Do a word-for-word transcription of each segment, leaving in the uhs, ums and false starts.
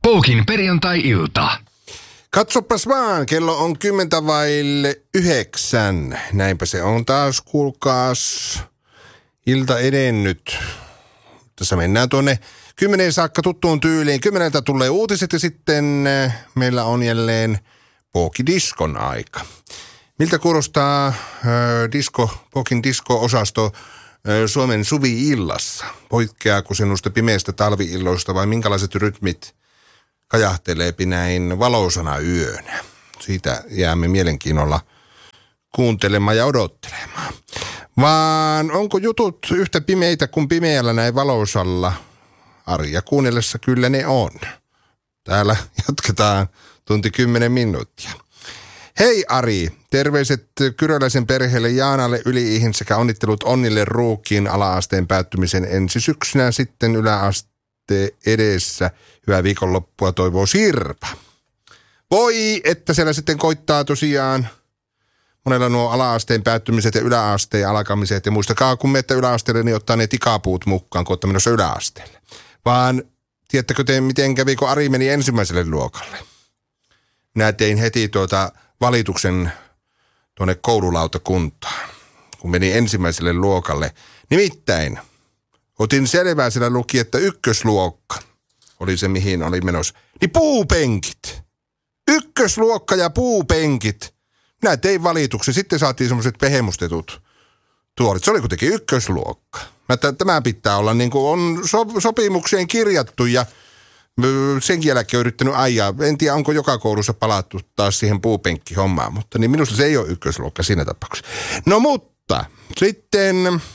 Poukin perjantai-ilta. Katsopas vaan, kello on kymmentä vaille yhdeksän. Näinpä se on taas, kuulkaas, ilta edennyt. Tässä mennään tuonne kymmeneen saakka tuttuun tyyliin. Kymmeneltä tulee uutiset ja sitten meillä on jälleen Pouki-diskon aika. Miltä kuulostaa äh, disko, Poukin disko-osasto äh, Suomen suvi-illassa? Poikkeaako sinusta pimeistä talvi-illoista vai minkälaiset rytmit kajahteleepi näin valoisana yönä? Siitä jäämme mielenkiinnolla kuuntelemaan ja odottelemaan. Vaan onko jutut yhtä pimeitä kuin pimeällä näin valoisalla? Arja kuunnellessa kyllä ne on. Täällä jatketaan tunti kymmenen minuuttia. Hei Ari, terveiset Kyröläisen perheelle Jaanalle, Yli-Ihin sekä onnittelut Onnille Ruukiin ala-asteen päättymisen ensi syksynä, sitten yläaste edessä. Hyvää viikonloppua toivoo Sirpa. Voi, että siellä sitten koittaa tosiaan monella nuo ala-asteen päättymiset ja yläasteen alkamiset. Ja muistakaa, kun menette yläasteelle, niin ottaa ne tikapuut mukaan, kun olette menossa yläasteelle. Vaan tiedättekö te, miten kävi, kun Ari meni ensimmäiselle luokalle? Minä tein heti tuota valituksen tuonne koululautakuntaan, kun meni ensimmäiselle luokalle. Nimittäin otin selvää, siellä luki, että ykkösluokka oli se, mihin oli menossa. Niin puupenkit. Ykkösluokka ja puupenkit. Minä tein valituksen. Sitten saatiin semmoiset pehemustetut tuolit. Se oli kuitenkin ykkösluokka. Mä, tämä pitää olla niin kuin on so, sopimukseen kirjattu ja senkin jälkeen on yrittänyt ajaa. En tiedä, onko joka koulussa palattu taas siihen puupenkkihommaan, mutta niin minusta se ei ole ykkösluokka siinä tapauksessa. No mutta sitten,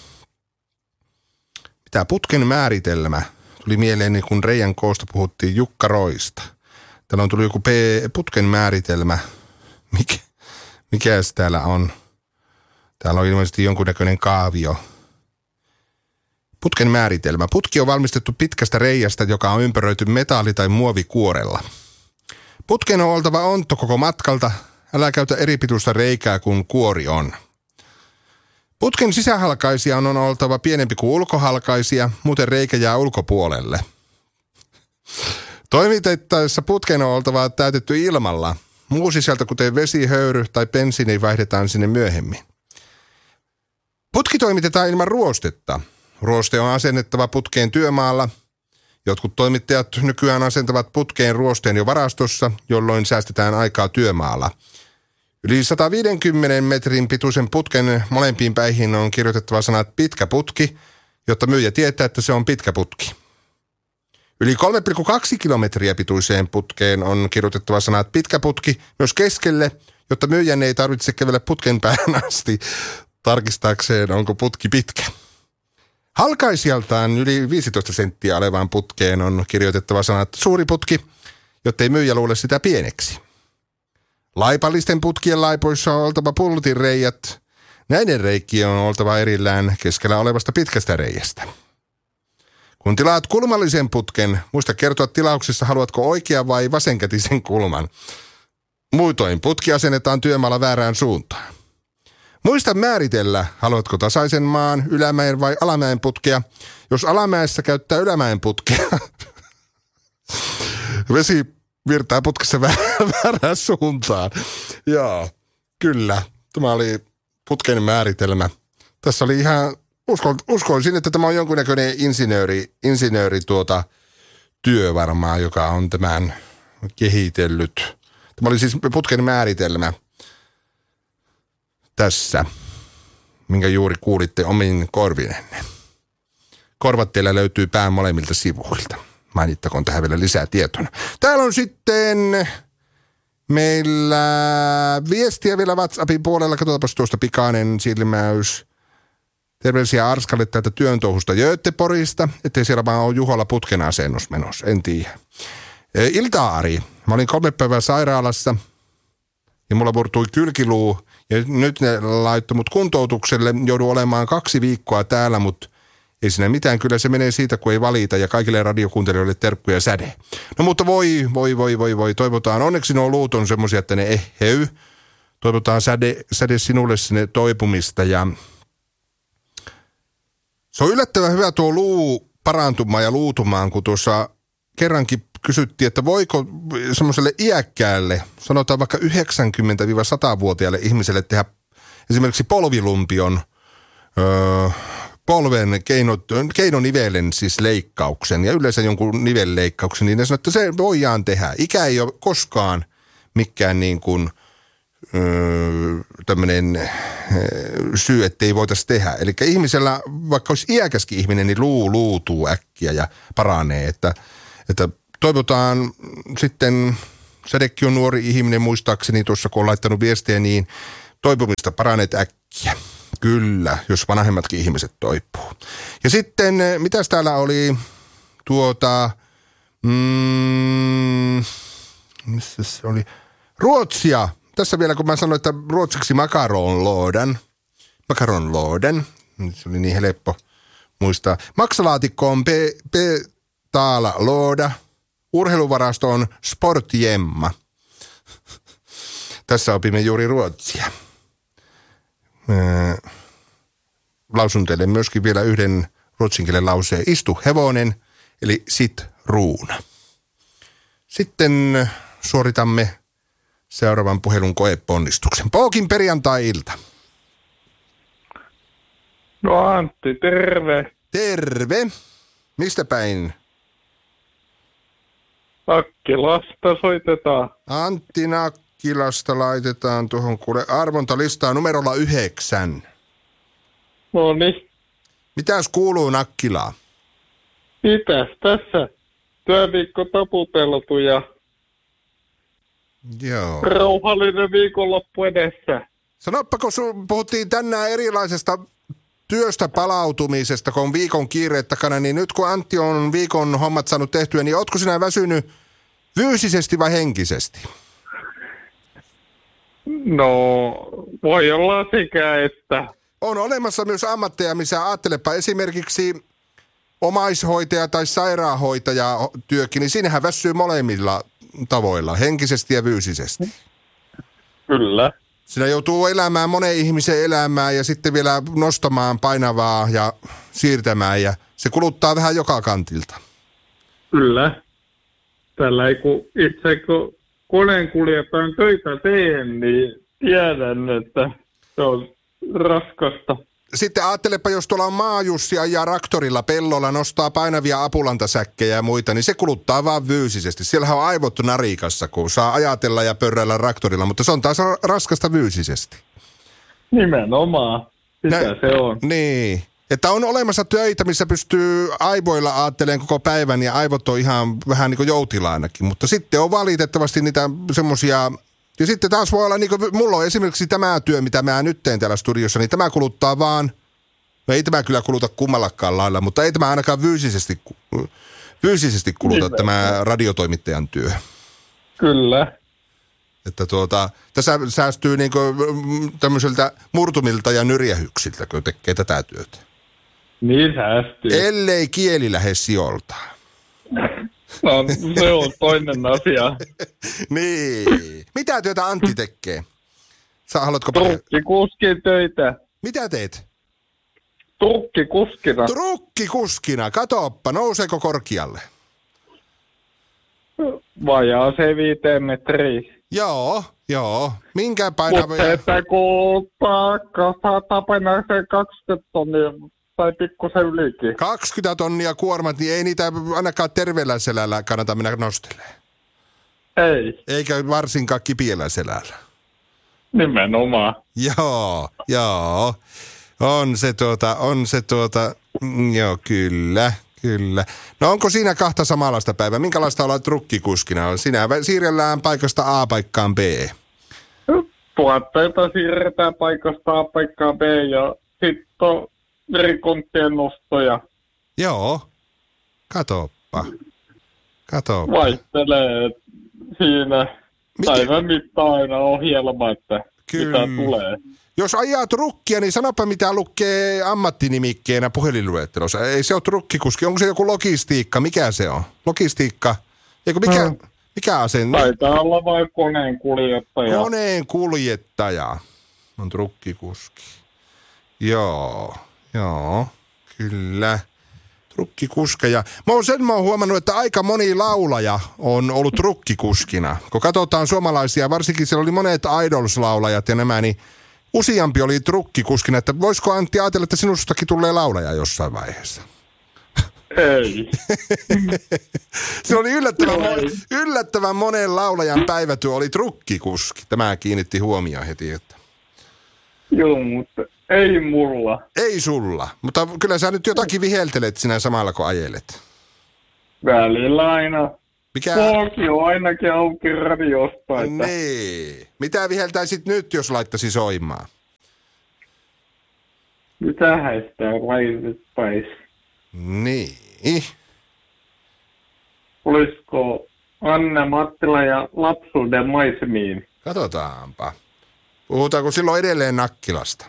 mitä putken määritelmä? Tuli mieleen, niin kun Reijan koosta puhuttiin Jukkaroista. Täällä on tullut joku P- putken määritelmä. Mikä, mikäs täällä on? Täällä on ilmeisesti jonkunnäköinen kaavio. Putken määritelmä. Putki on valmistettu pitkästä reiästä, joka on ympäröity metalli- tai muovikuorella. Putken on oltava ontto koko matkalta. Älä käytä eri pituista reikää kuin kuori on. Putken sisähalkaisia on oltava pienempi kuin ulkohalkaisia, muuten reikä jää ulkopuolelle. Toimitettaessa putken on oltava täytetty ilmalla. Muu sisältö, kuten vesi, höyry tai bensiini, vaihdetaan sinne myöhemmin. Putki toimitetaan ilman ruostetta. Ruoste on asennettava putkeen työmaalla. Jotkut toimittajat nykyään asentavat putkeen ruosteen jo varastossa, jolloin säästetään aikaa työmaalla. Yli sata viisikymmentä metrin pituisen putken molempiin päihin on kirjoitettava sanat pitkä putki, jotta myyjä tietää, että se on pitkä putki. Yli kolme pilkku kaksi kilometriä pituiseen putkeen on kirjoitettava sanat pitkä putki myös keskelle, jotta myyjän ei tarvitse kävellä putken päähän asti tarkistaakseen, onko putki pitkä. Halkaisijaltaan yli viisitoista senttiä olevaan putkeen on kirjoitettava sanat suuri putki, jotta ei myyjä luule sitä pieneksi. Laipallisten putkien laipoissa on oltava pultinreijät. Näiden reikkien on oltava erillään keskellä olevasta pitkästä reiästä. Kun tilaat kulmallisen putken, muista kertoa tilauksessa, haluatko oikea vai vasenkätisen kulman. Muutoin putki asennetaan työmaalla väärään suuntaan. Muista määritellä, haluatko tasaisen maan, ylämäen vai alamäen putkea. Jos alamäessä käyttää ylämäen putkea, vesi virtaa putkessa väärään suuntaan. Joo, kyllä. Tämä oli putken määritelmä. Tässä oli ihan, uskon, uskoisin, että tämä on jonkunnäköinen insinööri, insinööri tuota, työ varmaan, joka on tämän kehitellyt. Tämä oli siis putken määritelmä tässä, minkä juuri kuulitte omin korvinenne. Korvat teillä löytyy pään molemmilta sivuilta. Mainittakoon tähän vielä lisää tietona. Täällä on sitten meillä viestiä vielä WhatsAppin puolella. Katsotaanpas tuosta pikainen silmäys. Terveisiä Arskalle täältä työn touhusta Göteborgista, ettei siellä vaan ole Juholla putken asennus menossa. En tiedä. Iltaa Ari. Mä olin kolme päivää sairaalassa ja mulla murtui kylkiluu. Ja nyt ne laittoi mut kuntoutukselle. Joudun olemaan kaksi viikkoa täällä, mutta ei siinä mitään. Kyllä se menee siitä, kun ei valita. Ja kaikille radiokuuntelijoille terkkuja säde. No mutta voi, voi, voi, voi, voi. Toivotaan. Onneksi nuo luut on semmosia, että ne eheyy. Toivotaan säde, säde sinulle sinne toipumista. Ja se on yllättävän hyvä tuo luu parantumaan ja luutumaan, kun tuossa kerrankin kysyttiin, että voiko semmoiselle iäkkäälle, sanotaan vaikka yhdeksänkymmentä-sata-vuotiaalle ihmiselle tehdä esimerkiksi polvilumpion öö, polven keino, keinonivelen siis leikkauksen ja yleensä jonkun nivelleikkauksen, niin ne sanoo, että se voidaan tehdä. Ikä ei ole koskaan mikään niin kuin öö, tämmöinen öö, syy, ettei voitaisiin tehdä. Eli ihmisellä, vaikka olisi iäkäskin ihminen, niin luu luutuu äkkiä ja paranee. Että, että toivotaan sitten, Sädekki on nuori ihminen muistaakseni tuossa, kun on laittanut viestiä, niin toipumista paraneet äkkiä. Kyllä, jos vanhemmatkin ihmiset toipuu. Ja sitten, mitäs täällä oli tuota, mm, missä se oli, Ruotsia. Tässä vielä, kun mä sanoin, että ruotsiksi makaronlådan, makaronlådan, se oli niin helppo muistaa. Maksalaatikko on petala-låda, urheiluvarasto on sportjemma. Tässä opimme juuri ruotsia. Öö, lausun teille myöskin vielä yhden ruotsinkielen lauseen. Istu hevonen, eli sit ruuna. Sitten suoritamme seuraavan puhelun koeponnistuksen. Pookin perjantai-ilta. No Antti, terve. Terve. Mistä päin? Nakkilasta soitetaan. Antti Nakkilasta laitetaan tuohon kuule arvontalistaa numerolla yhdeksän. No niin. Mitäs kuuluu Nakkilaa? Mitäs tässä? Työviikko taputeltu ja Joo. rauhallinen viikonloppu edessä. Sanoppa, kun sun puhuttiin tänään erilaisesta työstä palautumisesta, kun on viikon kiireet takana, niin nyt kun Antti on viikon hommat saanut tehtyä, niin ootko sinä väsynyt fyysisesti vai henkisesti? No, voi olla sekä että. On olemassa myös ammatteja, missä ajattelepa esimerkiksi omaishoitaja tai sairaanhoitaja työkin, niin siinähän väsyy molemmilla tavoilla, henkisesti ja fyysisesti. Kyllä. Siinä joutuu elämään monen ihmisen elämää ja sitten vielä nostamaan painavaa ja siirtämään ja se kuluttaa vähän joka kantilta. Kyllä. Tällä ei kun itse kun koneenkuljettajan töitä teen, niin tiedän, että se on raskasta. Sitten ajattelepa, jos tuolla on maajussi ajaa traktorilla pellolla, nostaa painavia apulantasäkkejä ja muita, niin se kuluttaa vaan fyysisesti. Siellähän on aivot narikassa, kun saa ajatella ja pörräillä traktorilla, mutta se on taas raskasta fyysisesti. Nimenomaan. Sitä Nä- se on. Niin. Että on olemassa töitä, missä pystyy aivoilla ajattelemaan koko päivän ja aivot on ihan vähän niin kuin joutilaanakin. Mutta sitten on valitettavasti niitä semmoisia. Ja sitten taas voi olla, niin kuin mulla on esimerkiksi tämä työ, mitä mä nyt teen täällä studiossa, niin tämä kuluttaa vaan, no ei tämä kyllä kuluta kummallakaan lailla, mutta ei tämä ainakaan fyysisesti, fyysisesti kuluta niin, tämä radiotoimittajan työ. Kyllä. Että tuota, tässä säästyy niin kuin tämmöiseltä murtumilta ja nyrjähyksiltä, kun tekee tätä työtä. Niin säästyy. Ellei kieli lähde siolta. No, se on toinen asia. Niin. Mitä työtä Antti tekee? Sä haluatko... Trukkikuskin töitä. Mitä teet? Trukkikuskina. Trukkikuskina. Katoppa, nouseeko korkealle? Vajaa se viiteen metriä. Joo, joo. Minkä painavia? Mutta että kun saattaa painaa se kaksikymmentä tonnia tai pikkusen ylikin. kaksikymmentä tonnia kuormat, niin ei niitä ainakaan terveellä selällä kannata mennä nostelemaan. Ei. Eikä varsinkaan kipiellä selällä. Nimenomaan. Joo, joo. On se tuota, on se tuota, mm, joo, kyllä, kyllä. No onko siinä kahta samanlaista päivää? Minkälaista olla trukkikuskina? Sinä siirrellään paikasta A paikkaan B. Tuotteita siirretään paikasta A paikkaan B ja sitten on verikonttien nostoja. Joo, katoppa, katoppa. Vaihtelee siinä päivän mittaan aina ohjelma, että Kyllä. mitä tulee. Jos ajaa trukkia, niin sanoppa mitä lukee ammattinimikkeenä puhelinluettelossa. Ei se ole trukkikuski, onko se joku logistiikka? Mikä se on? Logistiikka? Eiku mikä, Hmm. mikä asenne? Taitaa olla vain koneen kuljettaja. Koneen kuljettaja on trukkikuski. Joo, joo, kyllä. Trukkikuskeja. Mä oon sen mä oon huomannut, että aika moni laulaja on ollut trukkikuskina. Kun katsotaan suomalaisia, varsinkin siellä oli monet Idols-laulajat ja nämä, niin useampi oli trukkikuskina. Että voisiko Antti ajatella, että sinustakin tulee laulaja jossain vaiheessa? Ei. Se oli yllättävän, mon- yllättävän monen laulajan päivätyö oli trukkikuski. Tämä kiinnitti huomioon heti, että... Joo, mutta ei mulla. Ei sulla, mutta kyllä sä nyt jotakin viheltelet sinä samalla kun ajelet. Välillä aina. Mikä? Polki on ainakin auki radiosta. Että... Niin. Mitä viheltäisit nyt, jos laittaisi soimaan? Mitähän sitä laitettaisiin? Niin. Olisiko Anna Mattila ja lapsuuden maisemiin? Katsotaanpa. Puhutaanko silloin edelleen Nakkilasta?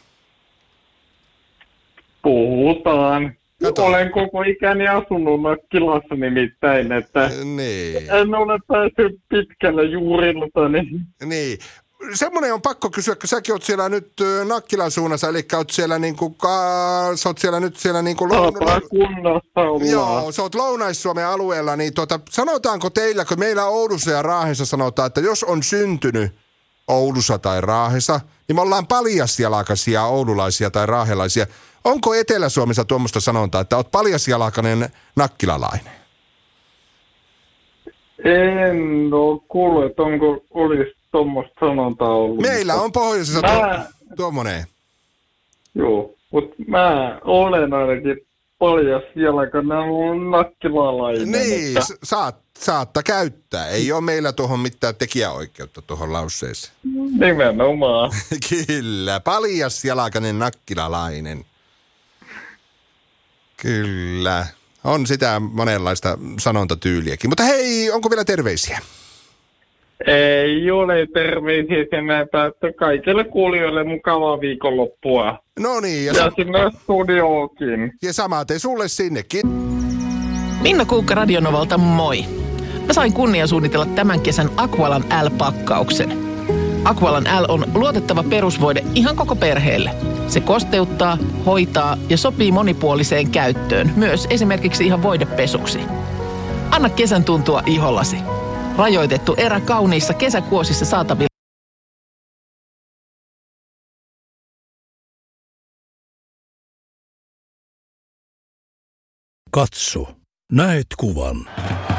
Puhutaan. Kato. Olen koko ikäni asunut Nakkilassa nimittäin, että Niin. en ole päässyt pitkälle juurilta. Niin... Niin. Semmoinen on pakko kysyä, kun säkin oot siellä nyt Nakkilan suunnassa, eli oot siellä niinku, ka... sä oot siellä nyt siellä niinku... Saapaa kunnassa ollaan. Joo, sä oot Lounais-Suomen alueella, niin tuota, sanotaanko teillä, kun meillä Oulussa ja Raahessa sanotaan, että jos on syntynyt Oulussa tai Raahessa, niin me ollaan paljasjalakaisia oululaisia tai raahelaisia. Onko Etelä-Suomessa tuommoista sanontaa, että oot paljasjalakainen nakkilalainen? En ole kuullut, että onko olisi tuommoista sanontaa ollut. Meillä on pohjoisessa Mä... tuommoinen. Joo, mutta mä olen ainakin paljasjalkainen nakkilalainen. Niin, että... saat, saatta käyttää. Ei ole meillä tuohon mitään tekijäoikeutta tuohon lauseeseen. Nimenomaan. Kyllä, paljasjalkainen nakkilalainen. Kyllä, on sitä monenlaista sanontatyyliäkin. Mutta hei, onko vielä terveisiä? Ei ole terveisiä senäpä, että kaikille kuulijoille mukavaa viikonloppua. No niin, ja, Ja sa- sinne studiookin. ja samaten sulle sinnekin. Minna Kuukka Radionovalta, moi. Mä sain kunnia suunnitella tämän kesän Aqualan L-pakkauksen. Aqualan L on luotettava perusvoide ihan koko perheelle. Se kosteuttaa, hoitaa ja sopii monipuoliseen käyttöön, myös esimerkiksi ihan voidepesuksi. Anna kesän tuntua ihollasi. Rajoitettu erä kauniissa kesäkuosissa saatavilla. Katso, näet kuvan.